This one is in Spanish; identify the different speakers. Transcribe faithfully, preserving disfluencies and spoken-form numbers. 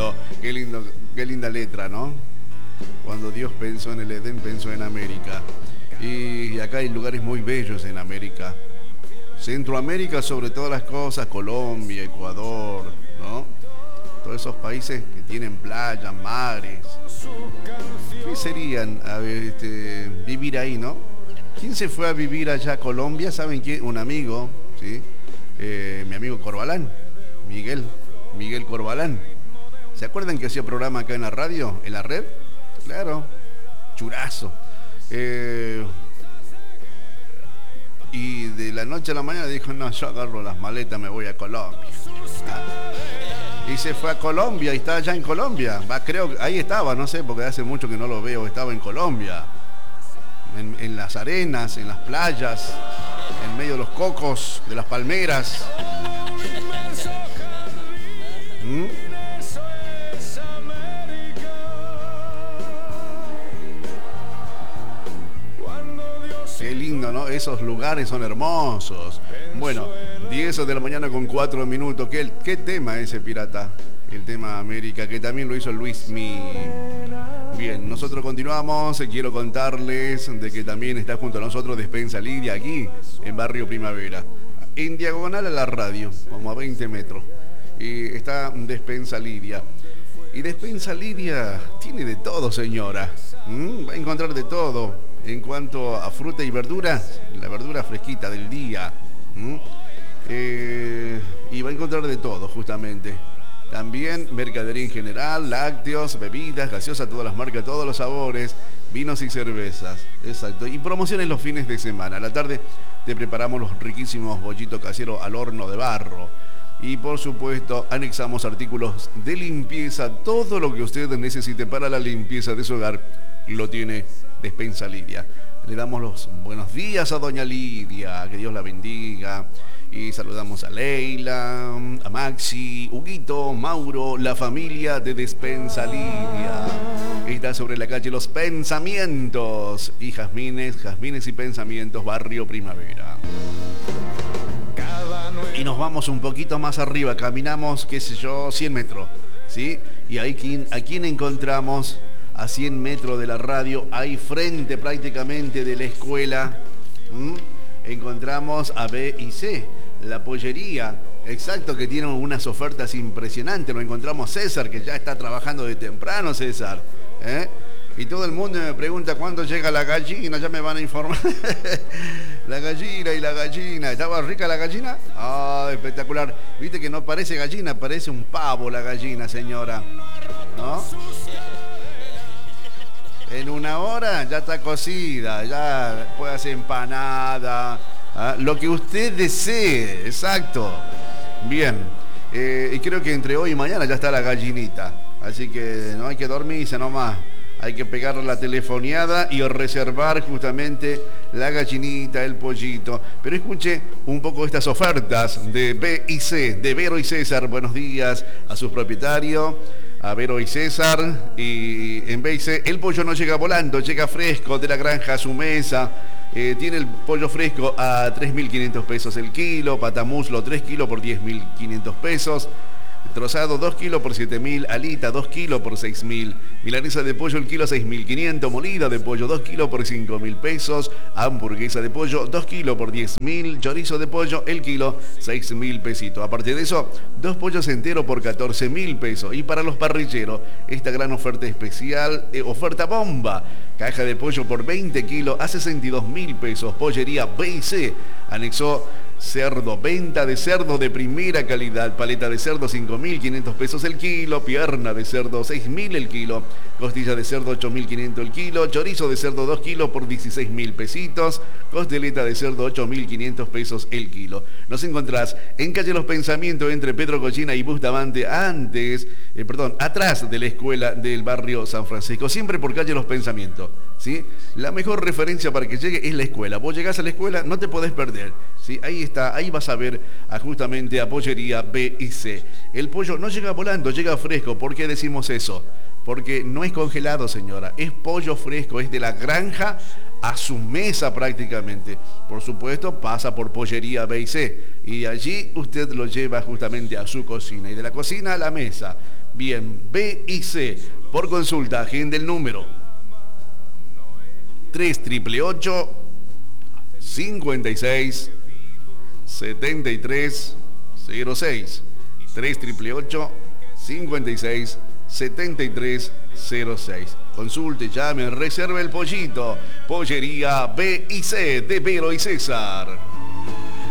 Speaker 1: lindo, qué lindo, qué linda letra, ¿no? Cuando Dios pensó en el Edén, pensó en América. Y acá hay lugares muy bellos en América. Centroamérica sobre todas las cosas, Colombia, Ecuador, ¿no? Todos esos países que tienen playas, mares. ¿Qué serían a ver, este, vivir ahí, no? ¿Quién se fue a vivir allá a Colombia? ¿Saben quién? Un amigo, ¿sí? Eh, mi amigo Corbalán, Miguel, Miguel Corbalán. ¿Se acuerdan que hacía programa acá en la radio, en la red? Claro, churazo. Eh, y de la noche a la mañana dijo, no, yo agarro las maletas, me voy a Colombia. ¿Ah? Y se fue a Colombia y está allá en Colombia. Va, creo que ahí estaba, no sé, porque hace mucho que no lo veo, estaba en Colombia. En, en las arenas, en las playas, en medio de los cocos, de las palmeras. ¿Mm? Qué lindo, ¿no? Esos lugares son hermosos. Bueno, diez de la mañana con cuatro minutos. ¿Qué, qué tema ese, pirata? El tema América, que también lo hizo Luismi. Bien, nosotros continuamos. Quiero contarles de que también está junto a nosotros Despensa Lidia, aquí en Barrio Primavera. En diagonal a la radio, como a veinte metros. Y está Despensa Lidia. Y Despensa Lidia tiene de todo, señora. ¿Mm? Va a encontrar de todo. En cuanto a fruta y verdura, la verdura fresquita del día. ¿Mm? Eh, y va a encontrar de todo, justamente. También mercadería en general, lácteos, bebidas, gaseosas, todas las marcas, todos los sabores, vinos y cervezas. Exacto. Y promociones los fines de semana. A la tarde te preparamos los riquísimos bollitos caseros al horno de barro. Y por supuesto, anexamos artículos de limpieza. Todo lo que usted necesite para la limpieza de su hogar lo tiene Despensa Lidia. Le damos los buenos días a doña Lidia, que Dios la bendiga. Y saludamos a Leila, a Maxi, Huguito, Mauro, la familia de Despensa Lidia. Está sobre la calle Los Pensamientos. Y Jazmines, Jazmines y Pensamientos, Barrio Primavera. Y nos vamos un poquito más arriba, caminamos, qué sé yo, cien metros, ¿sí? Y ahí, ¿a quién encontramos? A cien metros de la radio, ahí frente prácticamente de la escuela, ¿m? Encontramos a B y C, la pollería, exacto, que tiene unas ofertas impresionantes. Lo encontramos César, que ya está trabajando de temprano, César, ¿eh? Y todo el mundo me pregunta cuándo llega la gallina, ya me van a informar. La gallina y la gallina. ¿Estaba rica la gallina? Ah, espectacular. Viste que no parece gallina, parece un pavo la gallina, señora, ¿no? En una hora ya está cocida, ya puede hacer empanada, ¿ah? Lo que usted desee, exacto. Bien, eh, y creo que entre hoy y mañana ya está la gallinita, así que no hay que dormirse nomás, hay que pegar la telefoneada y reservar justamente la gallinita, el pollito. Pero escuche un poco estas ofertas de B y C, de Vero y César. Buenos días a sus propietarios, a Vero y César. Y en B y C, el pollo no llega volando, llega fresco de la granja a su mesa. Eh, tiene el pollo fresco a tres mil quinientos pesos el kilo, patamuslo tres kilos por diez mil quinientos pesos, trozado dos kilos por siete mil, alita dos kilos por seis mil, milanesa de pollo el kilo seis mil quinientos, molida de pollo dos kilos por cinco mil pesos, hamburguesa de pollo dos kilos por diez mil, chorizo de pollo el kilo seis mil pesitos. Aparte de eso, dos pollos enteros por catorce mil pesos. Y para los parrilleros, esta gran oferta especial, eh, oferta bomba, caja de pollo por veinte kilos a sesenta y dos mil pesos. Pollería B y C anexó cerdo, venta de cerdo de primera calidad, paleta de cerdo cinco mil quinientos pesos el kilo, pierna de cerdo seis mil el kilo, costilla de cerdo ocho mil quinientos el kilo, chorizo de cerdo dos kilos por dieciséis mil pesitos, costeleta de cerdo ocho mil quinientos pesos el kilo. Nos encontrás en calle Los Pensamientos entre Pedro Collina y Bustamante, antes, eh, perdón, atrás de la escuela del barrio San Francisco, siempre por calle Los Pensamientos, ¿sí? La mejor referencia para que llegue es la escuela. Vos llegás a la escuela, no te podés perder, ¿sí? Ahí está. Ahí vas a ver a justamente a Pollería B y C. El pollo no llega volando, llega fresco. ¿Por qué decimos eso? Porque no es congelado, señora. Es pollo fresco, es de la granja a su mesa prácticamente. Por supuesto, pasa por Pollería B y C. Y allí usted lo lleva justamente a su cocina. Y de la cocina a la mesa. Bien, B y C. Por consulta, agenda el número tres ocho ocho ocho, cincuenta y seis, setenta y tres cero seis. tres ocho ocho ocho, cincuenta y seis, setenta y tres cero seis. Consulte, llame, reserve el pollito. Pollería B y C de Vero y César.